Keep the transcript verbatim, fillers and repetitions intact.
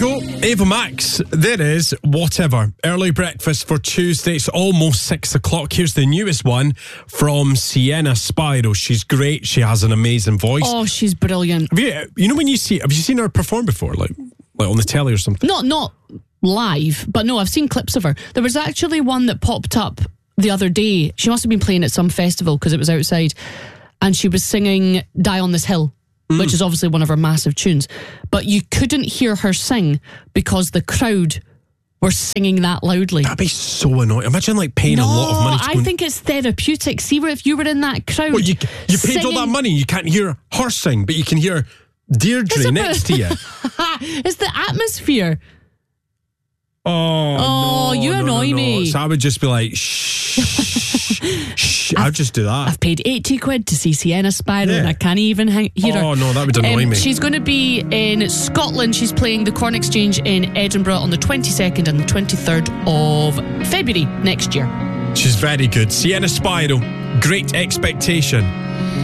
go. Ava Max. There is Whatever. Early breakfast for Tuesday. It's almost six o'clock. Here's the newest one from Sienna Spiro. She's great. She has an amazing voice. Oh, she's brilliant. Have you, you know when you see, have you seen her perform before? Like, like on the telly or something? Not, not live, but no, I've seen clips of her. There was actually one that popped up the other day. She must have been playing at some festival because it was outside. And she was singing Die on This Hill, mm. which is obviously one of her massive tunes. But you couldn't hear her sing because the crowd were singing that loudly. That'd be so annoying. Imagine like paying no, a lot of money to I go think it's therapeutic. See, where if you were in that crowd... Well, you, you paid singing, all that money, you can't hear her sing, but you can hear Deirdre next to you. It's the atmosphere. Oh, oh no, you no, annoy no, no. me. So I would just be like, shh, shh. I'd just do that. I've paid eighty quid to see Sienna Spiro yeah. and I can't even hang- hear oh, her. Oh, no, that would annoy um, me. She's going to be in Scotland. She's playing the Corn Exchange in Edinburgh on the twenty-second and the twenty-third of February next year. She's very good. Sienna Spiro, Great Expectation.